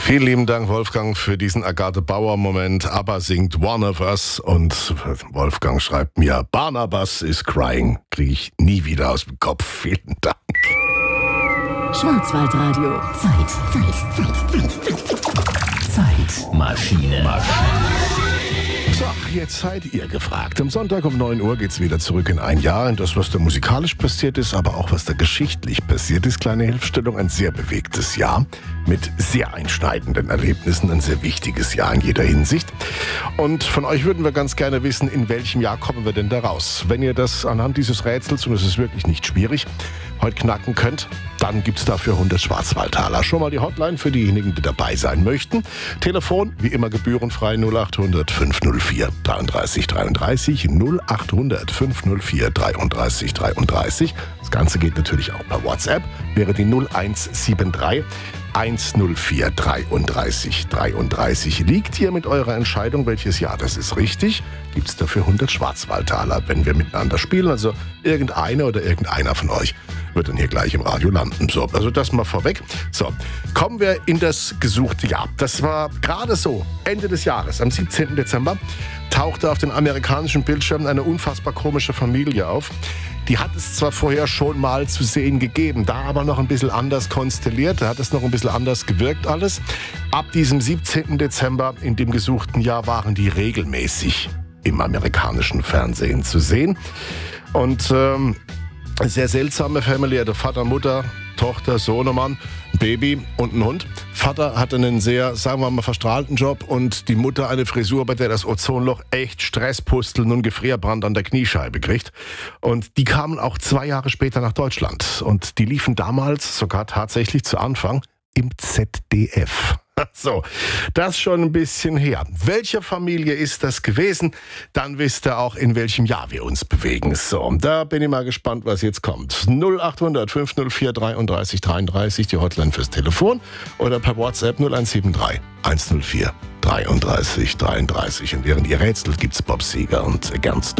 Vielen lieben Dank, Wolfgang, für diesen Agathe-Bauer-Moment. ABBA singt One of Us und Wolfgang schreibt mir, Barnabas is crying. Kriege ich nie wieder aus dem Kopf. Vielen Dank. Schwarzwaldradio. Zeitmaschine. So, jetzt seid ihr gefragt. Am Sonntag um 9 Uhr geht's wieder zurück in ein Jahr, in das, was da musikalisch passiert ist, aber auch was da geschichtlich passiert ist. Kleine Hilfestellung, ein sehr bewegtes Jahr mit sehr einschneidenden Erlebnissen, ein sehr wichtiges Jahr in jeder Hinsicht. Und von euch würden wir ganz gerne wissen, in welchem Jahr kommen wir denn da raus? Wenn ihr das anhand dieses Rätsels, und es ist wirklich nicht schwierig, heute knacken könnt, dann gibt's dafür 100 Schwarzwaldtaler. Schon mal die Hotline für diejenigen, die dabei sein möchten. Telefon, wie immer gebührenfrei, 0800 504 33 33, 0800 504 33 33. Das Ganze geht natürlich auch per WhatsApp, wäre die 0173 104 33 33. Liegt hier mit eurer Entscheidung, welches Jahr das ist, richtig? Gibt es dafür 100 Schwarzwaldtaler, wenn wir miteinander spielen. Also irgendeine oder irgendeiner von euch wird dann hier gleich im Radio landen. So, also das mal vorweg. So, kommen wir in das gesuchte Jahr. Das war gerade so, Ende des Jahres, am 17. Dezember, tauchte auf den amerikanischen Bildschirmen eine unfassbar komische Familie auf. Die hat es zwar vorher schon mal zu sehen gegeben, da aber noch ein bisschen anders konstelliert, da hat es noch ein bisschen anders gewirkt alles. Ab diesem 17. Dezember in dem gesuchten Jahr waren die regelmäßig im amerikanischen Fernsehen zu sehen. Und sehr seltsame Family, hatte Vater, Mutter, Tochter, Sohnemann, Baby und ein Hund. Vater hatte einen sehr, sagen wir mal, verstrahlten Job und die Mutter eine Frisur, bei der das Ozonloch echt Stresspusteln und Gefrierbrand an der Kniescheibe kriegt. Und die kamen auch 2 Jahre später nach Deutschland. Und die liefen damals sogar tatsächlich zu Anfang im ZDF. So, das schon ein bisschen her. Welche Familie ist das gewesen? Dann wisst ihr auch, in welchem Jahr wir uns bewegen. So, da bin ich mal gespannt, was jetzt kommt. 0800 504 33 33, die Hotline fürs Telefon, oder per WhatsApp 0173 104 33 33. Und während ihr rätselt, gibt's Bob Seger und Against